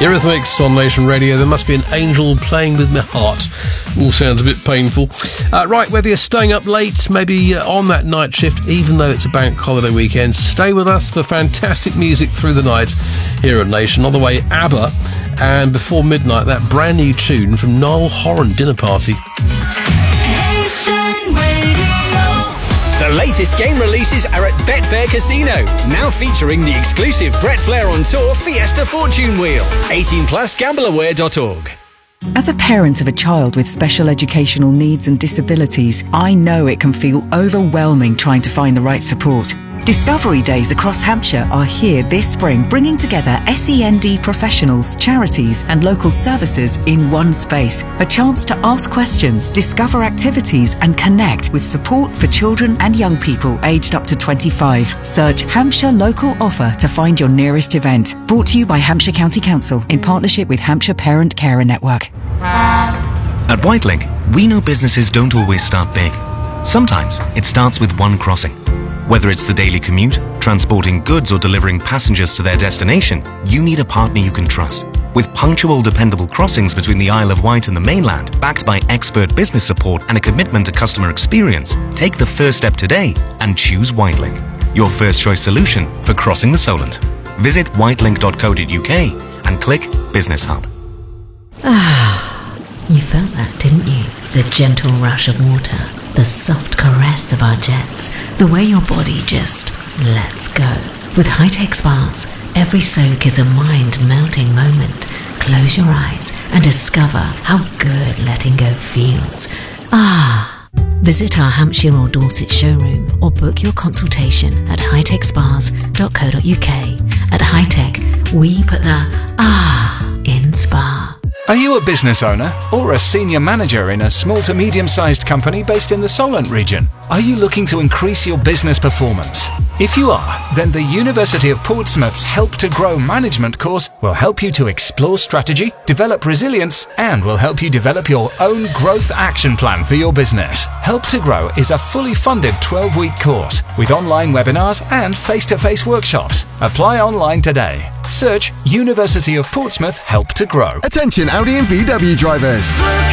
Eurythmics on Nation Radio. There must be an angel playing with my heart. All sounds a bit painful. Right, whether you're staying up late, maybe on that night shift, even though it's a bank holiday weekend, stay with us for fantastic music through the night here at Nation. On the way, ABBA, and before midnight, that brand new tune from Niall Horan, Dinner Party. The latest game releases are at Betfair Casino, now featuring the exclusive Brett Flair on Tour Fiesta Fortune Wheel. 18+, gambleaware.org. As a parent of a child with special educational needs and disabilities, I know it can feel overwhelming trying to find the right support. Discovery Days across Hampshire are here this spring, bringing together SEND professionals, charities and local services in one space. A chance to ask questions, discover activities and connect with support for children and young people aged up to 25. Search Hampshire Local Offer to find your nearest event. Brought to you by Hampshire County Council in partnership with Hampshire Parent Carer Network. At Whitelink, we know businesses don't always start big. Sometimes it starts with one crossing. Whether it's the daily commute, transporting goods or delivering passengers to their destination, you need a partner you can trust. With punctual, dependable crossings between the Isle of Wight and the mainland, backed by expert business support and a commitment to customer experience, take the first step today and choose Whitelink, your first choice solution for crossing the Solent. Visit whitelink.co.uk and click Business Hub. You felt that, didn't you? The gentle rush of water, the soft caress of our jets, the way your body just lets go. With high-tech spas, every soak is a mind-melting moment. Close your eyes and discover how good letting go feels. Visit our Hampshire or Dorset showroom or book your consultation at hightechspas.co.uk. At Hightech, we put the in spa. Are you a business owner or a senior manager in a small to medium-sized company based in the Solent region? Are you looking to increase your business performance? If you are, then the University of Portsmouth's Help to Grow management course will help you to explore strategy, develop resilience, and will help you develop your own growth action plan for your business. Help to Grow is a fully funded 12-week course with online webinars and face-to-face workshops. Apply online today. Search University of Portsmouth Help to Grow. Attention Audi and VW drivers.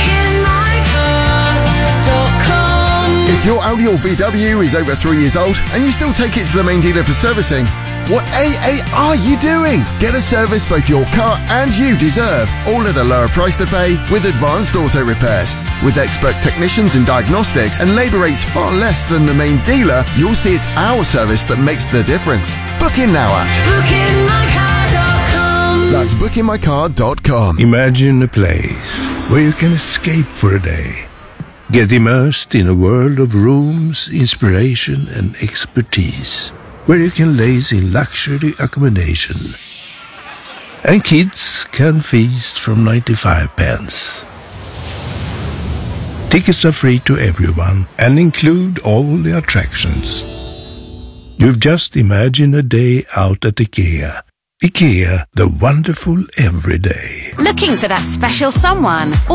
If your Audi or VW is over 3 years old and you still take it to the main dealer for servicing, what AA are you doing? Get a service both your car and you deserve, all at a lower price to pay with Advanced Auto Repairs. With expert technicians and diagnostics and labour rates far less than the main dealer, you'll see it's our service that makes the difference. Book in now at bookingmycar.com. That's bookingmycar.com. Imagine a place where you can escape for a day. Get immersed in a world of rooms, inspiration and expertise, where you can laze in luxury accommodation. And kids can feast from 95 pence. Tickets are free to everyone and include all the attractions. You've just imagined a day out at IKEA. IKEA, the wonderful everyday. Looking for that special someone?